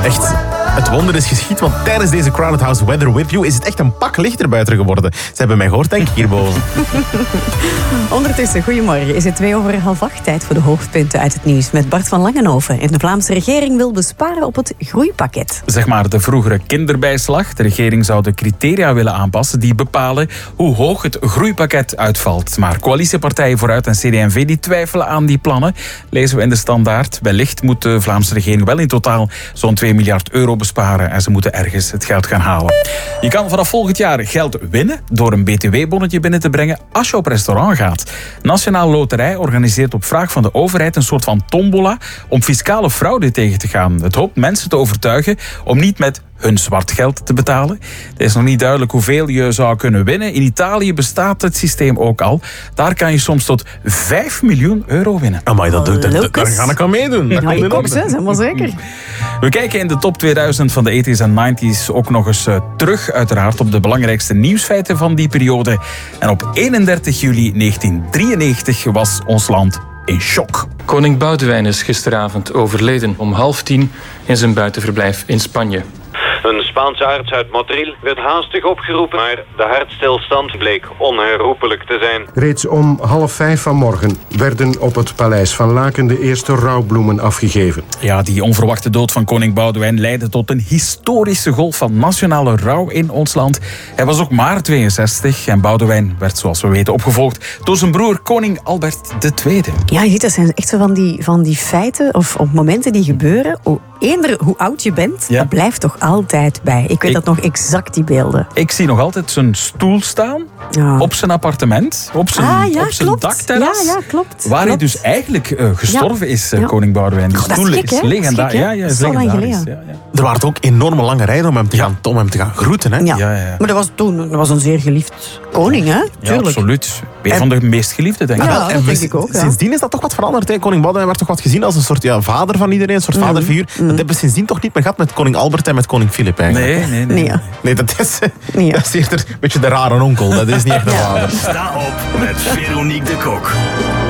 Echt, het wonder is geschied, want tijdens deze Crowded House Weather With You is het echt een pak lichter buiten geworden. Ze hebben mij gehoord, denk ik, hierboven. Ondertussen, goedemorgen. Is het 7:30, tijd voor de hoofdpunten uit het nieuws met Bart van Langenhoven. En de Vlaamse regering wil besparen op het groeipakket. Zeg maar de vroegere kinderbijslag. De regering zou de criteria willen aanpassen die bepalen hoe hoog het groeipakket uitvalt. Maar coalitiepartijen Vooruit en CD&V die twijfelen aan die plannen. Lezen we in de Standaard. Wellicht moet de Vlaamse regering wel in totaal zo'n 2 miljard euro besparen en ze moeten ergens het geld gaan halen. Je kan vanaf volgend jaar geld winnen door een btw-bonnetje binnen te brengen als je op restaurant gaat. Nationale Loterij organiseert op vraag van de overheid een soort van tombola om fiscale fraude tegen te gaan. Het hoopt mensen te overtuigen om niet met hun zwart geld te betalen. Het is nog niet duidelijk hoeveel je zou kunnen winnen. In Italië bestaat het systeem ook al. Daar kan je soms tot 5 miljoen euro winnen. Amai, daar ga ik aan meedoen. Ja, ik ook, helemaal zeker. We kijken in de top 2000 van de 80s en 90s ook nog eens terug, uiteraard, op de belangrijkste nieuwsfeiten van die periode. En op 31 juli 1993 was ons land in shock. Koning Boudewijn is gisteravond overleden om 9:30 in zijn buitenverblijf in Spanje. Een Spaanse arts uit Motril werd haastig opgeroepen, maar de hartstilstand bleek onherroepelijk te zijn. Reeds om 4:30 vanmorgen werden op het paleis van Laken de eerste rouwbloemen afgegeven. Ja, die onverwachte dood van koning Boudewijn leidde tot een historische golf van nationale rouw in ons land. Hij was ook maar 62 en Boudewijn werd, zoals we weten, opgevolgd door zijn broer koning Albert II. Ja, je ziet, dat zijn echt zo van die feiten of op momenten die gebeuren. Eender hoe oud je bent, dat blijft toch altijd bij. Ik weet dat nog exact, die beelden. Ik zie nog altijd zijn stoel staan op zijn appartement, op zijn dakterras. Ja, klopt. Waar hij dus eigenlijk gestorven is, koning Boudewijn. Die stoel is legendarisch. Ja, is legendarisch. Er waren ook enorme lange rijen om hem te gaan groeten. Hè? Ja. Maar dat was een zeer geliefd koning, hè? Ja, absoluut. Een van de meest geliefde, denk ik. Ja, dat denk ik ook. Sindsdien is dat toch wat veranderd. Hè? Koning Boudewijn werd toch wat gezien als een soort vader van iedereen, een soort vaderfiguur. Dat hebben we sindsdien toch niet meer gehad met koning Albert en met koning Filip eigenlijk. Nee, dat is eerder een beetje de rare onkel. Dat is niet echt een vader. Sta op met Veronique de Kok.